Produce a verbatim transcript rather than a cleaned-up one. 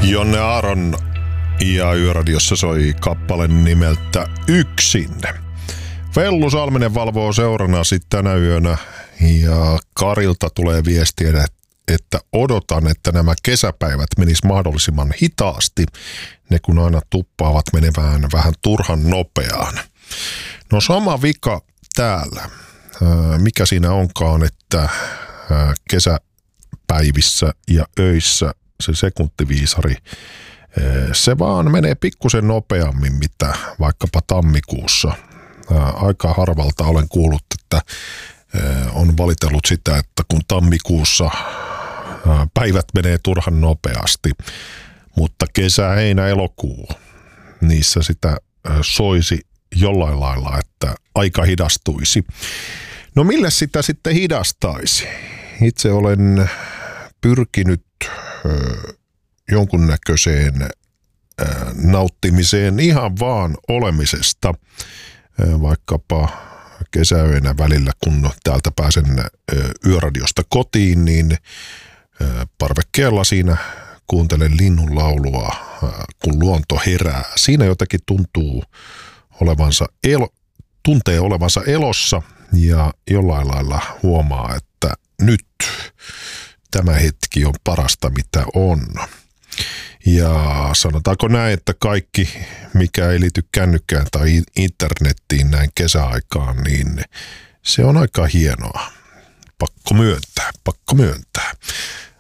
Jonne Aaron ja Yöradiossa soi kappale nimeltä Yksin. Vellu Salminen valvoo seurana sitten tänä yönä ja Karilta tulee viestiä, että odotan, että nämä kesäpäivät menis mahdollisimman hitaasti. Ne kun aina tuppaavat menevään vähän turhan nopeaan. No sama vika täällä. Mikä siinä onkaan, että kesäpäivissä ja öissä se sekuntiviisari, se vaan menee pikkusen nopeammin, mitä vaikkapa tammikuussa. Aika harvalta olen kuullut, että on valitellut sitä, että kun tammikuussa päivät menee turhan nopeasti, mutta kesä, heinä, elokuu, niissä sitä soisi jollain lailla, että aika hidastuisi. No millä sitä sitten hidastaisi? Itse olen pyrkinyt jonkunnäköiseen nauttimiseen ihan vaan olemisesta, vaikkapa kesäyönä välillä, kun täältä pääsen Yöradiosta kotiin, niin parvekkeella siinä kuuntelen linnun laulua, kun luonto herää. Siinä jotenkin tuntuu olevansa elo, tuntee olevansa elossa ja jollain lailla huomaa, että nyt tämä hetki on parasta, mitä on. Ja sanotaanko näin, että kaikki, mikä ei liity kännykkään tai internettiin näin kesäaikaan, niin se on aika hienoa. Pakko myöntää, pakko myöntää.